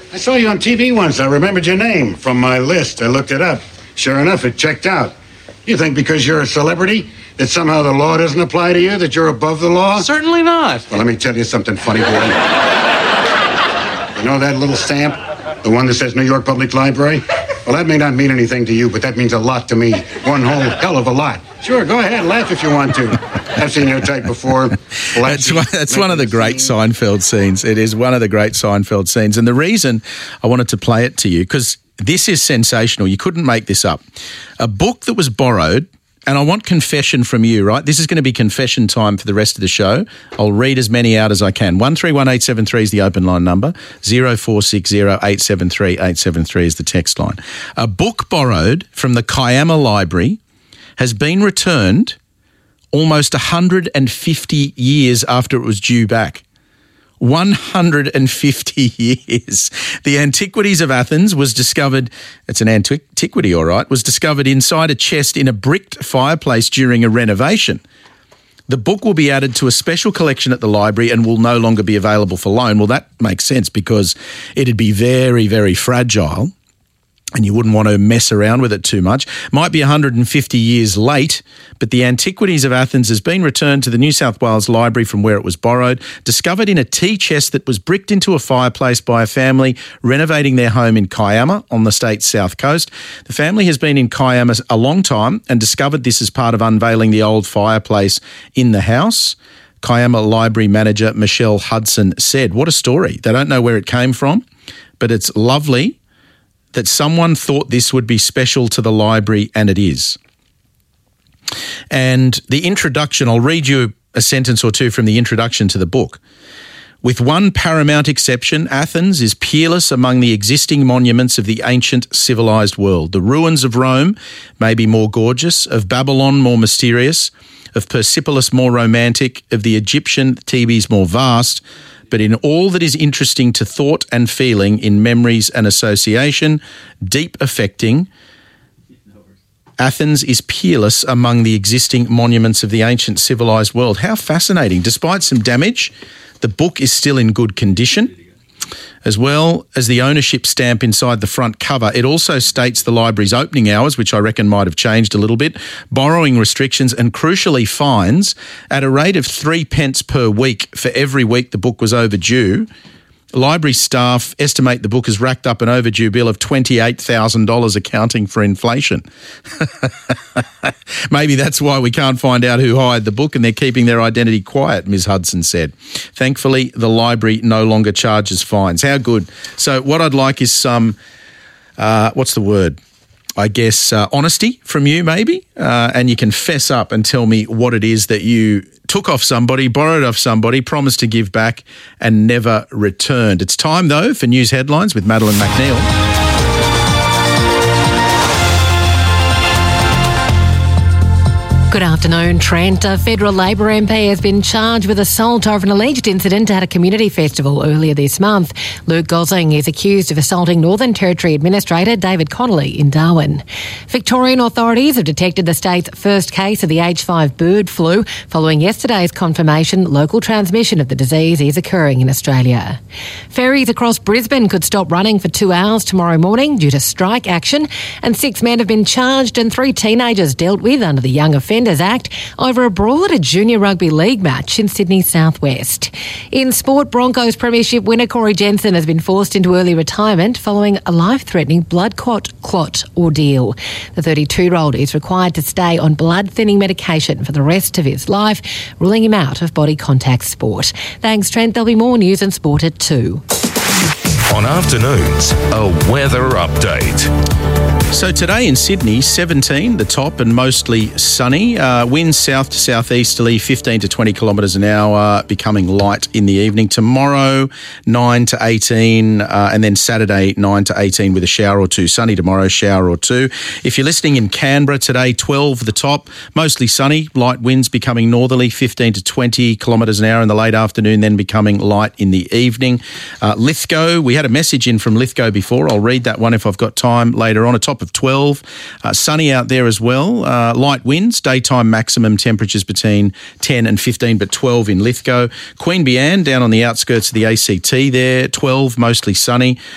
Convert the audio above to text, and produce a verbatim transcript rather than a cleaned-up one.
I saw you on T V once. I remembered your name from my list. I looked it up. Sure enough, it checked out. You think because you're a celebrity that somehow the law doesn't apply to you, that you're above the law? Certainly not. Well, let me tell you something funny, boy. You know that little stamp? The one that says New York Public Library? Well, that may not mean anything to you, but that means a lot to me. One whole hell of a lot. Sure, go ahead, laugh if you want to. I've seen your type before. That's, one, that's one of the great Seinfeld scenes. It is one of the great Seinfeld scenes. And the reason I wanted to play it to you, because this is sensational. You couldn't make this up. A book that was borrowed, and I want confession from you, right? This is going to be confession time for the rest of the show. I'll read as many out as I can. one three one eight seven three is the open line number. zero four six zero eight seven three eight seven three is the text line. A book borrowed from the Kiama Library has been returned almost one hundred fifty years after it was due back. one hundred fifty years. The Antiquities of Athens was discovered, it's an antiquity, all right, was discovered inside a chest in a bricked fireplace during a renovation. The book will be added to a special collection at the library and will no longer be available for loan. Well, that makes sense because it'd be very, very fragile and you wouldn't want to mess around with it too much. Might be one hundred fifty years late, but the Antiquities of Athens has been returned to the New South Wales Library from where it was borrowed, discovered in a tea chest that was bricked into a fireplace by a family renovating their home in Kiama on the state's south coast. The family has been in Kiama a long time and discovered this as part of unveiling the old fireplace in the house. Kiama Library manager Michelle Hudson said, what a story. They don't know where it came from, but it's lovely that someone thought this would be special to the library, and it is. And the introduction, I'll read you a sentence or two from the introduction to the book. With one paramount exception, Athens is peerless among the existing monuments of the ancient civilized world. The ruins of Rome may be more gorgeous, of Babylon more mysterious, of Persepolis more romantic, of the Egyptian Thebes more vast, but in all that is interesting to thought and feeling, in memories and association, deep affecting, Athens is peerless among the existing monuments of the ancient civilized world. How fascinating. Despite some damage, the book is still in good condition. As well as the ownership stamp inside the front cover, it also states the library's opening hours, which I reckon might have changed a little bit, borrowing restrictions and, crucially, fines at a rate of three pence per week for every week the book was overdue. Library staff estimate the book has racked up an overdue bill of twenty-eight thousand dollars, accounting for inflation. Maybe that's why we can't find out who hired the book and they're keeping their identity quiet, Miz Hudson said. Thankfully, the library no longer charges fines. How good. So what I'd like is some, uh, what's the word? I guess uh, honesty from you maybe, uh, and you can fess up and tell me what it is that you took off somebody, borrowed off somebody, promised to give back and never returned. It's time, though, for news headlines with Madeline McNeil. Good afternoon, Trent. A federal Labor M P has been charged with assault over an alleged incident at a community festival earlier this month. Luke Gosling is accused of assaulting Northern Territory Administrator David Connolly in Darwin. Victorian authorities have detected the state's first case of the H five bird flu following yesterday's confirmation local transmission of the disease is occurring in Australia. Ferries across Brisbane could stop running for two hours tomorrow morning due to strike action, and six men have been charged and three teenagers dealt with under the Young Offenders Act over a brawl at a junior rugby league match in Sydney's southwest. In sport, Broncos premiership winner Corey Jensen has been forced into early retirement following a life-threatening blood clot, clot ordeal. The thirty-two-year-old is required to stay on blood-thinning medication for the rest of his life, ruling him out of body contact sport. Thanks, Trent. There'll be more news and sport at two. On afternoons, a weather update. So today in Sydney, seventeen, the top, and mostly sunny. Uh, winds south to southeasterly, fifteen to twenty kilometres an hour, becoming light in the evening. Tomorrow, nine to eighteen, uh, and then Saturday, nine to eighteen with a shower or two. Sunny tomorrow, shower or two. If you're listening in Canberra today, twelve the top, mostly sunny, light winds becoming northerly, fifteen to twenty kilometres an hour in the late afternoon, then becoming light in the evening. Uh, Lithgow, we had a message in from Lithgow before. I'll read that one if I've got time later on. A top of twelve. Uh, sunny out there as well. Uh, light winds. Daytime maximum temperatures between ten and fifteen, but twelve in Lithgow. Queanbeyan down on the outskirts of the A C T there. twelve, mostly sunny.